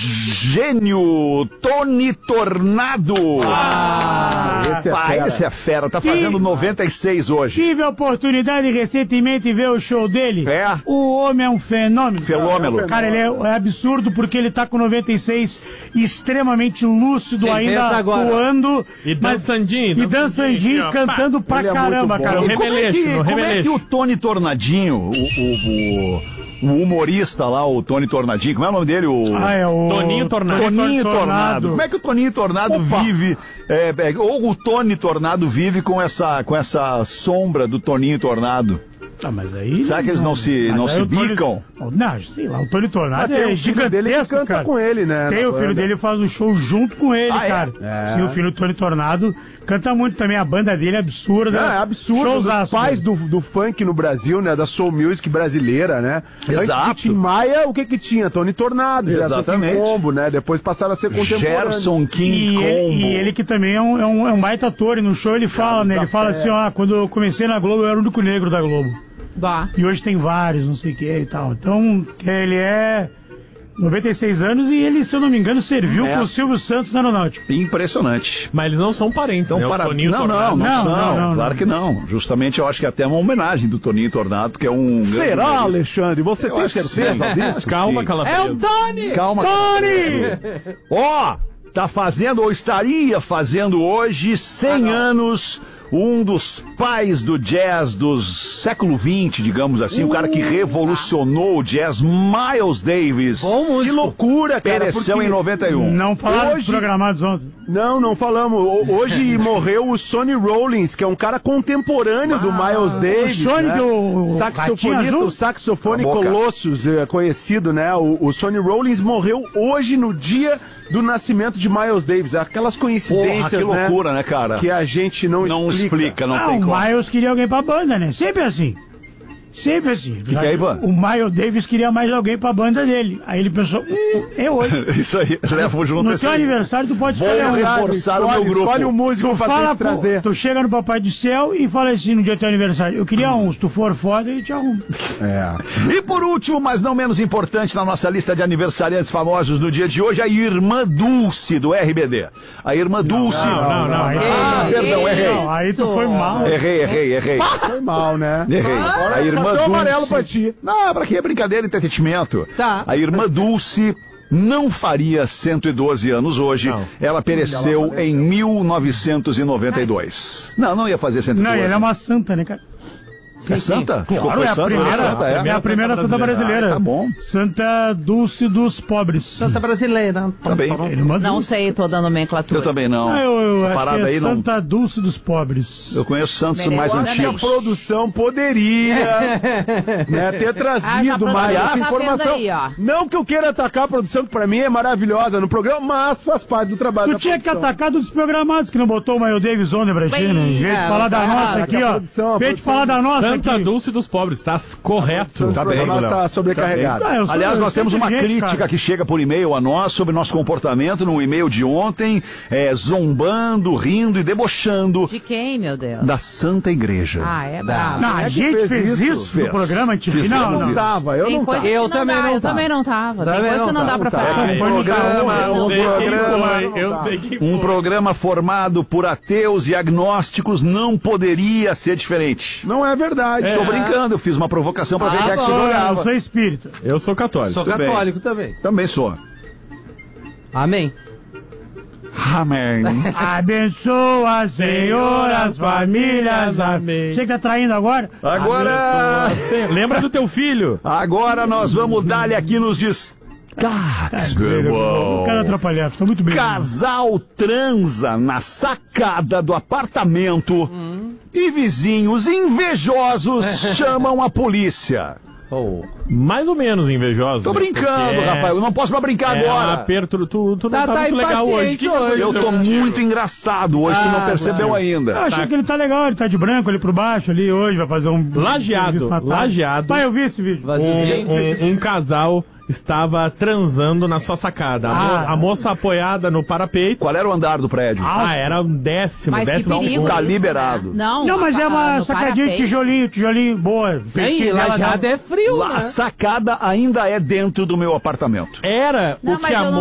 gênio Tony Tornado. Esse é fera. Tá fazendo 96 hoje. Tive a oportunidade recentemente de ver o show dele. É. O homem é um fenômeno. Fenômeno. Cara, ele é absurdo porque ele tá com 96 extremamente lúcido ainda atuando. E dançandinho. E dançandinho, cantando pra caramba, cara. Como é que o Tony Tornadinho, o humorista lá, o Tony Tornadinho, como é o nome dele? Toninho Tornado. Toninho Tornado. Como é que o Toninho Tornado vive, ou o Tony Tornado vive com essa sombra do Toninho Tornado? Mas aí... Será que eles não se bicam? Não, sei lá, o Tony Tornado é gigantesco, dele que canta, cara, com ele, né? Tem o filho dele, faz um show junto com ele, cara. Sim, o filho do Tony Tornado canta muito também, a banda dele é absurda. É absurdo, os pais do funk no Brasil, né, da soul music brasileira, né? Exato. Antes de Tim Maia, o que tinha? Tony Tornado, exatamente. Gerson King Combo, né? Depois passaram a ser contemporâneos. Gerson King Combo. E ele que também é um baita ator, e no show ele fala, né? Ele fala assim, quando eu comecei na Globo, eu era o único negro da Globo. Bah. E hoje tem vários, não sei o que e tal. Então, ele é 96 anos e ele, se eu não me engano, serviu pro Silvio Santos na Aeronáutica. Impressionante. Mas eles não são parentes, né? Não são. Claro que não. Justamente eu acho que é até uma homenagem do Toninho Tornado, que é um... Será, Alexandre? Você tem certeza disso? Calma, Calabresa. É o Tony! Calma, Tony! Tá fazendo, ou estaria fazendo hoje, 100 anos... Um dos pais do jazz do século XX, digamos assim, o cara que revolucionou o jazz, Miles Davis. Bom músico. Que loucura, cara. Pereceu em 91. Não falaram dos programados ontem. Não falamos. Hoje morreu o Sonny Rollins, que é um cara contemporâneo do Miles Davis. O Sonny, né? o saxofonista, o saxofone Colossus, conhecido, né? O Sonny Rollins morreu hoje no dia do nascimento de Miles Davis. Aquelas coincidências, que loucura, né, cara? Que a gente não explica. Não tem como. O Miles queria alguém pra banda, né? Sempre assim. Sempre assim. Que é, Ivan? O Miles Davis queria mais alguém pra banda dele. Aí ele pensou, é hoje. Isso aí, leva junto. No teu aniversário tu pode escolher Vou reforçar o meu grupo. Escolhe um músico pra fala, trazer. Tu chega no Papai do Céu e fala assim no dia do teu aniversário, eu queria um, se tu for foda, ele te arruma. E por último, mas não menos importante na nossa lista de aniversariantes famosos no dia de hoje, a irmã Dulce do RBD. A irmã Dulce. Não. Perdão, errei. Aí tu foi mal. Errei. Foi mal, né? Errei. A irmã Dulce. Amarelo pra ti. Não, pra quê? É brincadeira, entretenimento. Tá. A irmã Dulce não faria 112 anos hoje. Não. Ela pereceu em 1992. Não ia fazer 112. Não, ela é uma santa, né, cara? É santa? Claro, é a primeira santa brasileira. Tá bom. Santa Dulce dos Pobres. Santa brasileira. Tá bem. Não sei toda a nomenclatura. Eu também não. Eu Essa parada acho que é aí Santa Dulce dos Pobres. Eu conheço santos mais antigos. A produção poderia ter trazido mais informação. Aí, não que eu queira atacar a produção, que pra mim é maravilhosa no programa, mas faz parte do trabalho da produção. Tu tinha que atacar dos desprogramados, que não botou o Miles Davis ontem pra ti, né? Em vez de falar da nossa aqui, ó. Em vez de falar da nossa Santa Dulce dos Pobres, tá correto. Tá bem, está sobrecarregado. Aliás, nós temos uma crítica que chega por e-mail a nós sobre nosso comportamento no e-mail de ontem, zombando, rindo e debochando. De quem, meu Deus? Da Santa Igreja. É bravo. A gente fez isso no programa, tipo, não tava. Eu não tava. Eu também não tava. Tem coisa que não dá pra fazer. Um programa formado por ateus e agnósticos não poderia ser diferente. Não é verdade. Tô brincando, eu fiz uma provocação pra ver quem é que se jogava. Eu sou espírita. Eu sou católico. Sou católico também. Também sou. Amém. Amém. Abençoa, Senhor, as famílias. Amém. Você que tá traindo agora? Agora... Lembra do teu filho. Agora nós vamos dar-lhe aqui nos destaques, meu irmão. Não quero atrapalhar, ficou muito bem. Casal transa na sacada do apartamento e vizinhos invejosos chamam a polícia. Mais ou menos invejoso. Tô brincando, rapaz. Eu não posso mais brincar agora. Tu não tá muito legal hoje. Eu tô muito engraçado hoje, tu não percebeu ainda. Eu achei que ele tá legal, ele tá de branco ali por baixo, ali hoje, vai fazer um... Lajeado. Pai, eu vi esse vídeo. Um casal estava transando na sua sacada. A moça apoiada no parapeito. Qual era o andar do prédio? Era um décimo segundo. Tá liberado. Né? Não, mas é uma sacadinha de tijolinho boa. Lajado é frio, A sacada ainda é dentro do meu apartamento. Era o que a